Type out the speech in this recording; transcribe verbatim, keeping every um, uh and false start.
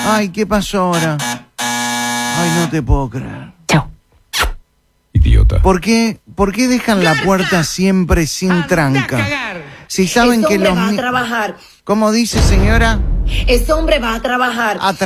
Ay, ¿qué pasó ahora? Ay, no te puedo creer. Chao. Idiota. ¿Por qué, por qué dejan la puerta siempre sin tranca? Si saben Ese que hombre los... va a ni- trabajar. ¿Cómo dice, señora? Ese hombre va a trabajar. A